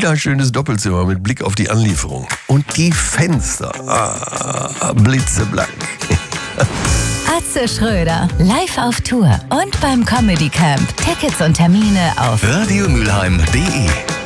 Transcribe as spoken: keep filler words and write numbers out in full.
wunderschönes Doppelzimmer mit Blick auf die Anlieferung. Und die Fenster, ah, blitzeblank. Atze Schröder, live auf Tour und beim Comedy Camp. Tickets und Termine auf radiomülheim punkt de